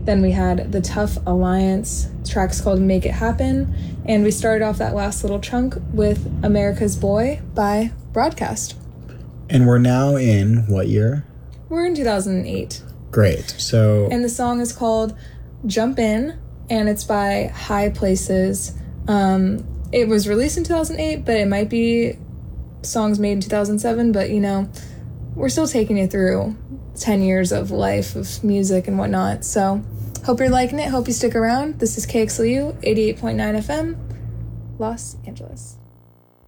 Then we had the Tough Alliance. The track's called Make It Happen. And we started off that last little chunk with America's Boy by Broadcast. And we're now in what year? We're in 2008. Great. So... And the song is called Jump In, and it's by High Places. It was released in 2008, but it might be songs made in 2007. But, you know, we're still taking you through 10 years of life of music and whatnot. So hope you're liking it. Hope you stick around. This is KXLU 88.9 FM, Los Angeles.